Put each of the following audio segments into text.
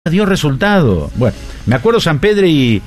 dio resultado. Bueno, me acuerdo San Pedro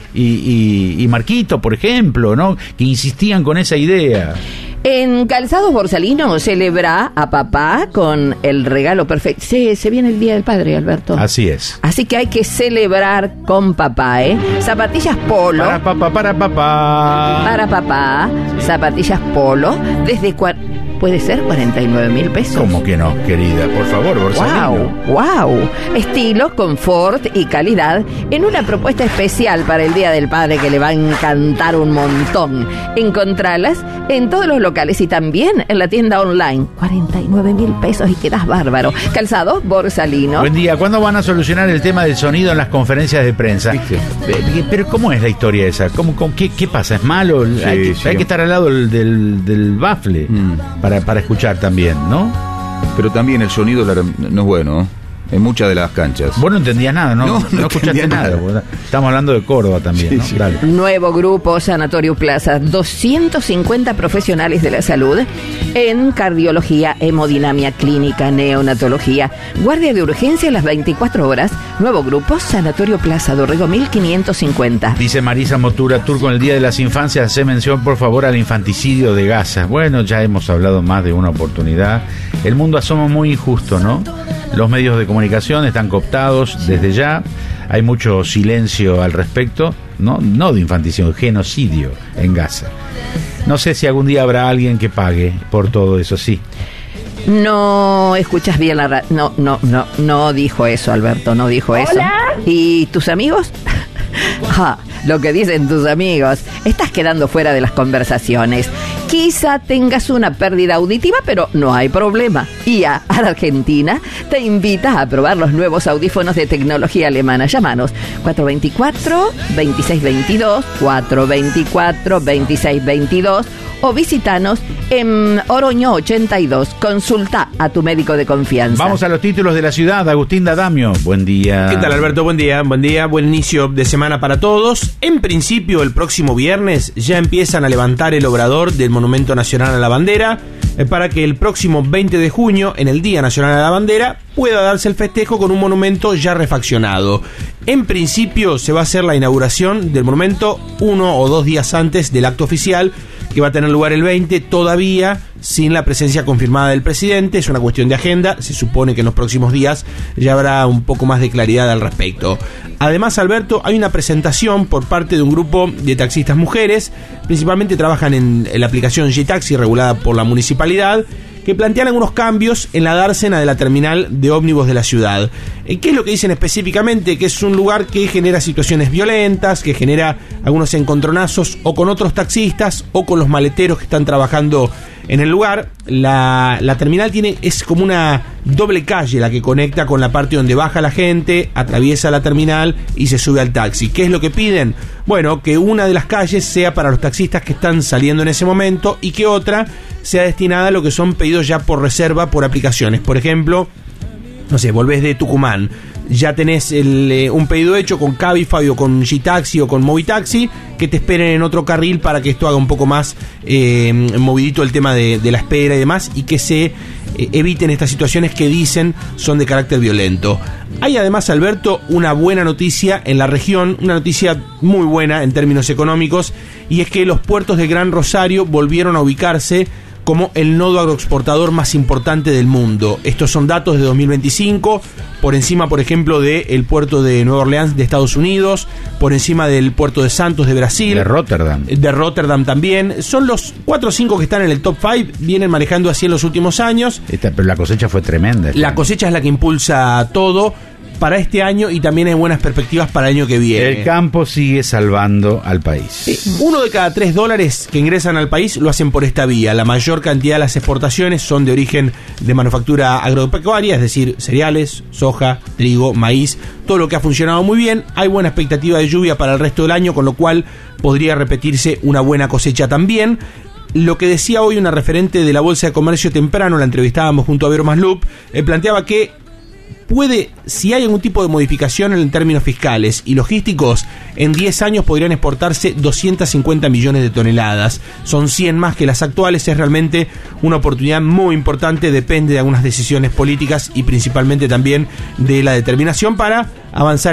y Marquito, por ejemplo, ¿no? Que insistían con esa idea. En Calzados Borsalino celebra a papá con el regalo perfecto. Se viene el Día del Padre, Alberto. Así es. Así que hay que celebrar con papá, ¿eh? Zapatillas Polo. Para papá. Para papá. Zapatillas Polo. Desde puede ser 49.000 pesos. ¿Cómo que no, querida? Por favor, Borsalino. Wow. Estilo, confort y calidad en una propuesta especial para el Día del Padre que le va a encantar un montón. Encontralas en todos los locales y también en la tienda online. 49.000 pesos y quedas bárbaro. Calzados Borsalino. Buen día. ¿Cuándo van a solucionar el tema del sonido en las conferencias de prensa? Pero ¿cómo es la historia esa? ¿Qué pasa? ¿Es malo? Sí, hay que estar al lado del bafle para escuchar también, ¿no? Pero también el sonido no es bueno en muchas de las canchas. Vos no entendías nada, ¿no? No escuchaste nada. Estamos hablando de Córdoba también, sí, ¿no? Sí. Dale. Nuevo grupo Sanatorio Plaza, 250 profesionales de la salud en cardiología, hemodinamia clínica, neonatología, guardia de urgencia las 24 horas. Nuevo grupo Sanatorio Plaza, Dorrego 1550. Dice Marisa Motura Turco, en el Día de las Infancias, hace mención por favor al infanticidio de Gaza. Bueno, ya hemos hablado más de una oportunidad. El mundo asoma muy injusto, ¿no? Los medios de comunicación están cooptados desde ya. Hay mucho silencio al respecto, no de infanticidio, genocidio en Gaza. No sé si algún día habrá alguien que pague por todo eso, sí. No escuchas bien la radio. No dijo eso, Alberto, no dijo eso. ¿Hola? ¿Y tus amigos? Lo que dicen tus amigos. Estás quedando fuera de las conversaciones. Quizá tengas una pérdida auditiva, pero no hay problema. IA Argentina te invita a probar los nuevos audífonos de tecnología alemana. Llámanos 424-2622, 424-2622 o visítanos en Oroño 82. Consulta a tu médico de confianza. Vamos a los títulos de la ciudad. Agustín D'Adamio, buen día. ¿Qué tal, Alberto? Buen día, buen inicio de semana para todos. En principio, el próximo viernes ya empiezan a levantar el obrador del Monumento Nacional a la Bandera para que el próximo 20 de junio, en el Día Nacional a la Bandera, pueda darse el festejo con un monumento ya refaccionado. En principio se va a hacer la inauguración del monumento 1 o 2 días antes del acto oficial, que va a tener lugar el 20, todavía sin la presencia confirmada del presidente. Es una cuestión de agenda, se supone que en los próximos días ya habrá un poco más de claridad al respecto. Además, Alberto, hay una presentación por parte de un grupo de taxistas mujeres, principalmente trabajan en la aplicación G-Taxi regulada por la municipalidad, que plantean algunos cambios en la dársena de la terminal de ómnibus de la ciudad. ¿Qué es lo que dicen específicamente? Que es un lugar que genera situaciones violentas, que genera algunos encontronazos o con otros taxistas o con los maleteros que están trabajando en el lugar. La terminal es como una doble calle la que conecta con la parte donde baja la gente, atraviesa la terminal y se sube al taxi. ¿Qué es lo que piden? Bueno, que una de las calles sea para los taxistas que están saliendo en ese momento y que otra sea destinada a lo que son pedidos ya por reserva por aplicaciones. Por ejemplo, no sé, volvés de Tucumán, ya tenés un pedido hecho con Cabify o con G-Taxi o con Movitaxi, que te esperen en otro carril para que esto haga un poco más movidito el tema de la espera y demás, y que se eviten estas situaciones que dicen son de carácter violento. Hay además, Alberto, una buena noticia en la región, una noticia muy buena en términos económicos, y es que los puertos de Gran Rosario volvieron a ubicarse como el nodo agroexportador más importante del mundo. Estos son datos de 2025, por encima, por ejemplo, del puerto de Nueva Orleans de Estados Unidos, por encima del puerto de Santos de Brasil. De Rotterdam. De Rotterdam también. Son los 4 o 5 que están en el top 5, vienen manejando así en los últimos años. Pero la cosecha fue tremenda. La cosecha es la que impulsa todo para este año y también hay buenas perspectivas para el año que viene. El campo sigue salvando al país. 1 de cada 3 dólares que ingresan al país lo hacen por esta vía. La mayor cantidad de las exportaciones son de origen de manufactura agropecuaria, es decir, cereales, soja, trigo, maíz, todo lo que ha funcionado muy bien. Hay buena expectativa de lluvia para el resto del año, con lo cual podría repetirse una buena cosecha también. Lo que decía hoy una referente de la Bolsa de Comercio temprano, la entrevistábamos junto a Vero Maslup, planteaba que puede, si hay algún tipo de modificación en términos fiscales y logísticos, en 10 años podrían exportarse 250 millones de toneladas. Son 100 más que las actuales. Es realmente una oportunidad muy importante, depende de algunas decisiones políticas y principalmente también de la determinación para avanzar